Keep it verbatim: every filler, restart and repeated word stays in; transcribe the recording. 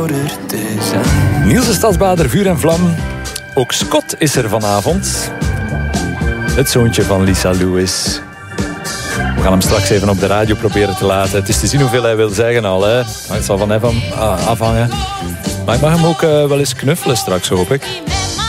ouder te zijn. Niels de Stadsbader, vuur en vlam. Ook Scott is er vanavond. Het zoontje van Lisa Lewis. We gaan hem straks even op de radio proberen te laten. Het is te zien hoeveel hij wil zeggen al. Hè. Het zal van hem afhangen. Maar ik mag hem ook uh, wel eens knuffelen straks, hoop ik.